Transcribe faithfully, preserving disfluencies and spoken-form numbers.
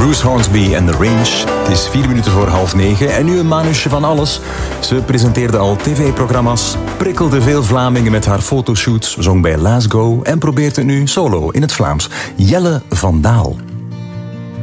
Bruce Hornsby en The Range. Het is vier minuten voor half negen en nu een manusje van alles. Ze presenteerde al tv-programma's, prikkelde veel Vlamingen met haar fotoshoots, zong bij Last Go en probeert het nu solo in het Vlaams. Jelle van Daal.